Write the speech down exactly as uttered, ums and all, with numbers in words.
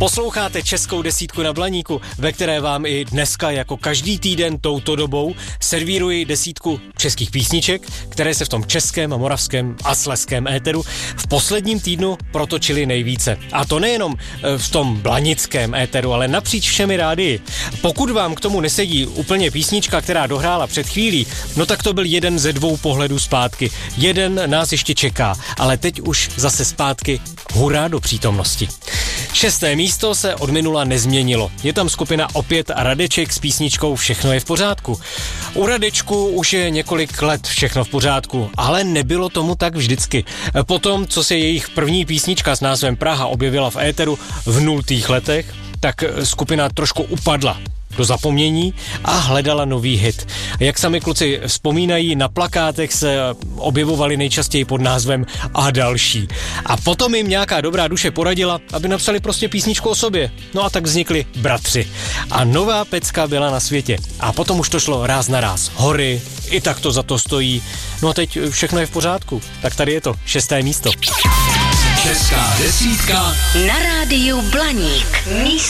Posloucháte Českou desítku na Blaníku, ve které vám i dneska jako každý týden touto dobou servíruji desítku českých písniček, které se v tom českém, moravském a slezském éteru v posledním týdnu protočily nejvíce. A to nejenom v tom blanickém éteru, ale napříč všemi rádii. Pokud vám k tomu nesedí úplně písnička, která dohrála před chvílí, no tak to byl jeden ze dvou pohledů zpátky. Jeden nás ještě čeká, ale teď už zase zpátky hurá do přítomnosti. Šesté místo se od minula nezměnilo. Je tam skupina Opět a Radeček s písničkou Všechno je v pořádku. U Radečku už je několik let všechno v pořádku, ale nebylo tomu tak vždycky. Potom, co se jejich první písnička s názvem Praha objevila v éteru v nultých letech, tak skupina trošku upadla do zapomnění a hledala nový hit. Jak sami kluci vzpomínají, na plakátech se objevovali nejčastěji pod názvem A další. A potom jim nějaká dobrá duše poradila, aby napsali prostě písničku o sobě. No a tak vznikli Bratři. A nová pecka byla na světě. A potom už to šlo ráz na ráz. Hory, i tak to za to stojí. No a teď všechno je v pořádku. Tak tady je to, šesté místo. Česká desítka na rádiu Blaník. Místo